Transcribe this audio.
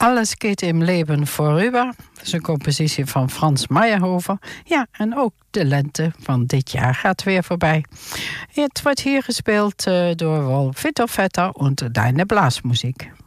Alles geht im Leben vorüber. Dat is een compositie van Frans Meyerhofer. Ja, en ook de lente van dit jaar gaat weer voorbij. Het wordt hier gespeeld door Wolf Vetter en Deine Blasmusik.